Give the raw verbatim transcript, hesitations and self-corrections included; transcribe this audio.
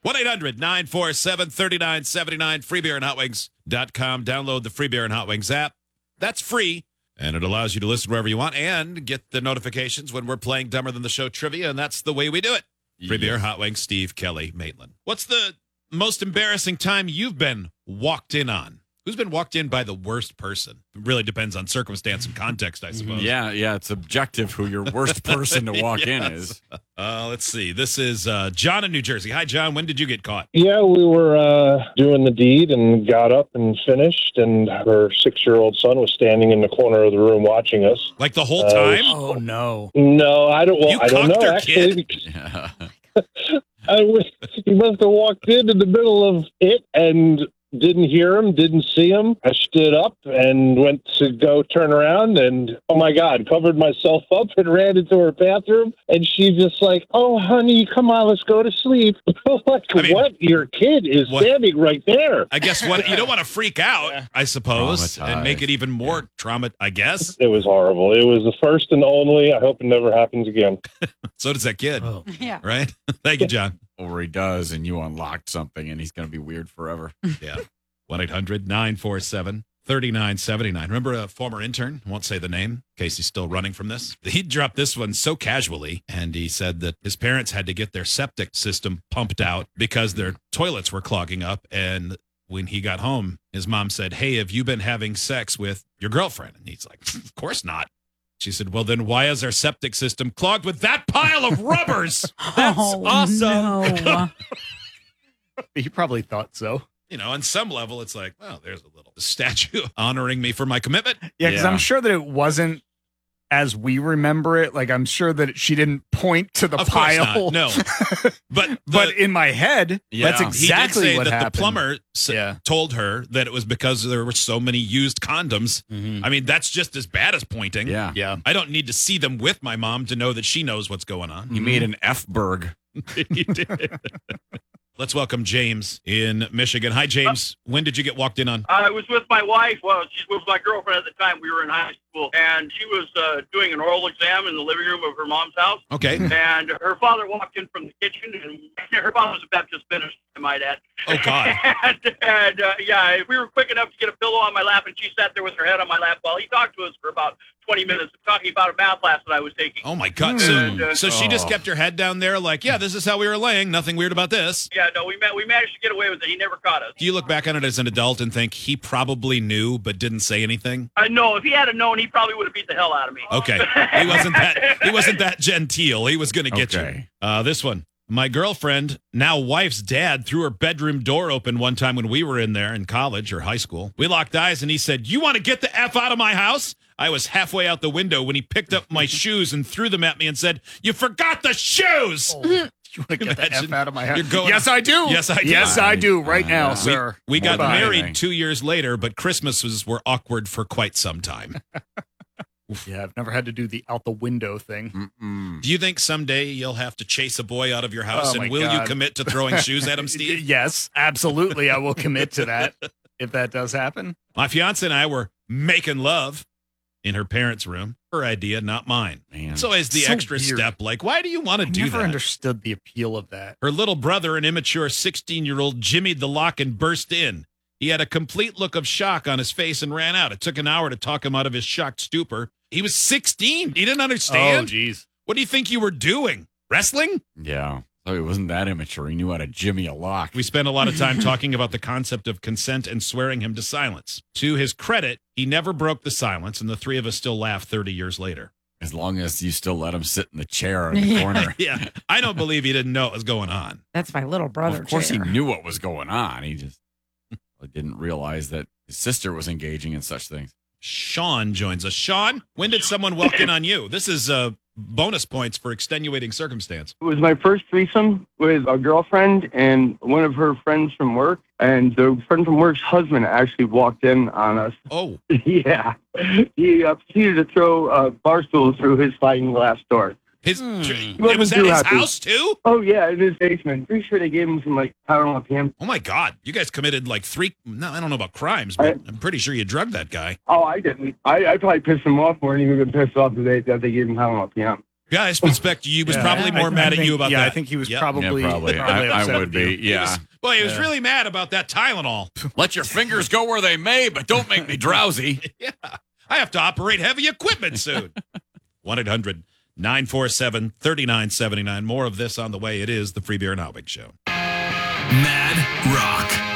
one eight hundred nine four seven three nine seven nine, free beer and hot wings dot com. Download the Free Beer and Hot Wings app. That's free, and it allows you to listen wherever you want and get the notifications when we're playing Dumber Than the Show trivia, and that's the way we do it. Free Yes. Beer, Hot Wings, Steve, Kelly, Maitland. What's the most embarrassing time you've been walked in on? Who's been walked in by the worst person? It really depends on circumstance and context, I suppose. Yeah, yeah, it's objective who your worst person to walk in Yes. is. Uh, let's see. This is uh, John in New Jersey. Hi, John. When did you get caught? Yeah, we were uh, doing the deed and got up and finished, and her six-year-old son was standing in the corner of the room watching us. Like the whole Uh, time? Oh, no. No, I don't. Well, You I don't cocked know her actually. kid? Yeah. I was, he must have walked in in the middle of it and didn't hear him, didn't see him. I stood up and went to go turn around, and oh my God, covered myself up and ran into her bathroom. And she's just like, "Oh, honey, come on, let's go to sleep." Like, I mean, what? Your kid is what- standing right there. I guess what you don't want to freak out, Yeah. I suppose, and make Traumatized. it even more trauma, I guess. It was horrible. It was the first and only. I hope it never happens again. So does that kid, Oh. Yeah. right? Thank you, John. Or he does, and you unlocked something, and he's going to be weird forever. Yeah. one eight hundred nine four seven three nine seven nine. Remember a former intern? I won't say the name in case he's still running from this. He dropped this one so casually, and he said that his parents had to get their septic system pumped out because their toilets were clogging up. And when he got home, his mom said, "Hey, have you been having sex with your girlfriend?" And he's like, "Of course not." She said, "Well, then why is our septic system clogged with that pile of rubbers?" That's oh, awesome. No. He probably thought so. You know, on some level, it's like, well, there's a little statue honoring me for my commitment. Yeah, because Yeah. I'm sure that it wasn't as we remember it. Like, I'm sure that she didn't point to the Of course pile. not. No. But the, But in my head, Yeah. that's He he did exactly say what that happened. the plumber s- Yeah. told her that it was because there were so many used condoms. Mhm. I mean, that's just as bad as pointing. Yeah. Yeah. I don't need to see them with my mom to know that she knows what's going on. You made an F-berg. He did. Let's welcome James in Michigan. Hi, James. When did you get walked in on? I was with my wife. Well, she was my girlfriend at the time. We were in high school, and she was uh, doing an oral exam in the living room of her mom's house. Okay. And her father walked in from the kitchen, and her father was a Baptist minister, I might add. Oh, God. and and uh, yeah, we were quick enough to get a pillow on my lap, and she sat there with her head on my lap while he talked to us for about twenty minutes, talking about a math class that I was taking. Oh, my God. So, And, uh, so she just Oh. kept her head down there like, yeah, this is how we were laying. Nothing weird about this. Yeah, no, we ma- we managed to get away with it. He never caught us. Do you look back on it as an adult and think he probably knew but didn't say anything? I know if he had known, he probably would have beat the hell out of me. Okay. He wasn't that he wasn't that genteel. He was going to get you. Okay. Uh, this one. My girlfriend, now wife's dad, threw her bedroom door open one time when we were in there in college or high school. We locked eyes and he said, "You want to get the F out of my house?" I was halfway out the window when he picked up my shoes and threw them at me and said, "You forgot the shoes." You want to get the Imagine F out of my house? you're going- Yes, I do. Yes, I do. Yes, I do. Right Uh, now, we- sir. We got More than married anything. two years later, but Christmases were awkward for quite some time. Yeah, I've never had to do the out the window thing. Mm-mm. Do you think someday you'll have to chase a boy out of your house, Oh, my and will you God. commit to throwing shoes at him, Steve? Yes, absolutely. I will commit to that if that does happen. My fiance and I were making love in her parents' room. Her idea, not mine. Man. It's always the So extra weird. step. Like, why do you want to I do never that? understood the appeal of that. Her little brother, an immature sixteen-year-old, jimmied the lock and burst in. He had a complete look of shock on his face and ran out. It took an hour to talk him out of his shocked stupor. He was sixteen. He didn't Oh, understand. geez. What do you think you were doing? Wrestling? Yeah. So he wasn't that immature. He knew how to jimmy a lock. We spent a lot of time talking about the concept of consent and swearing him to silence. To his credit, he never broke the silence, and the three of us still laugh thirty years later. As long as you still let him sit in the chair in the Yeah. corner. Yeah, I don't believe he didn't know what was going on. That's my little Well, brother. of course chair. he knew what was going on. He just didn't realize that his sister was engaging in such things. Sean joins us. Sean, when did someone walk in on you? This is uh, bonus points for extenuating circumstance. It was my first threesome with a girlfriend and one of her friends from work. And the friend from work's husband actually walked in on us. Oh, Yeah. He uh, proceeded to throw a bar stool through his sliding glass door. his Hmm. it Wasn't was at too his happy. house too? Oh, yeah, in his basement. Pretty sure they gave him some, like, Tylenol P M. Oh my God, you guys committed like three. No, I don't know about crimes, but I- I'm pretty sure you drugged that guy. Oh, I didn't. I, I probably pissed him off more than he would have been pissed off that they, that they gave him Tylenol P M. Yeah, I suspect you was Yeah. probably more I- mad I at think- you about yeah, that. I think he was Yep. probably, Yeah, probably. I, I upset would with you. be. He Yeah. was- boy, he was Yeah. really mad about that Tylenol. Let your fingers go where they may, but don't make me drowsy. Yeah. I have to operate heavy equipment soon. one eight hundred nine four seven three nine seven nine. More of this on the way. It is the Free Beer and Hot Wings Show. Mad Rock.